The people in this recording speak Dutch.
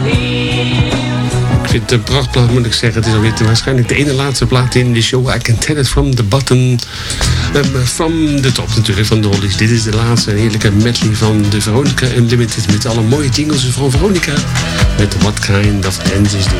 Ik vind het een prachtplaat, moet ik zeggen. Het is alweer waarschijnlijk de ene laatste plaat in de show. I can tell it from the bottom. From the top natuurlijk, van de Hollies. Dit is de laatste heerlijke medley van de Veronica Unlimited. Met alle mooie jingles van Veronica. Met What Kind of Dance Is This?